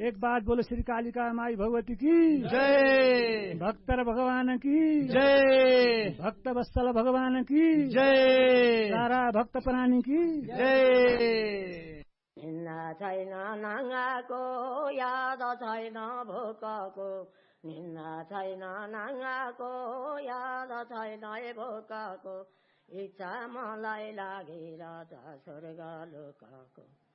एक बात बोलो श्री कालिका माई भगवती की जय, भक्त भगवान की जय, भक्त वत्सल भगवान की जय, सारा भक्त प्राणी की जय। निन्दा छैन नाङ्गाको याद छैन भोकको निन्दा छैन नाङ्गाको याद छैन भोकको इच्छा मलाई लागेर त स्वर्ग लोकको